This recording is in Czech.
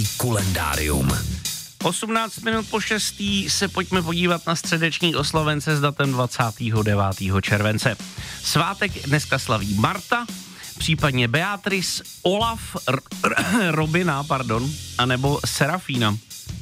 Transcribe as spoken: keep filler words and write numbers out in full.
Kalendárium. osmnáct minut po šestý se pojďme podívat na středeční oslovence s datem dvacátého devátého července. Svátek dneska slaví Marta, případně Beatrice, Olaf, R- R- Robina, pardon, anebo Serafína.